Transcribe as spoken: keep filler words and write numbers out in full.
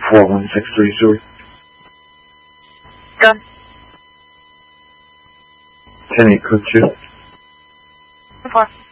four one six three zero. Gun. ten eight code two. Four.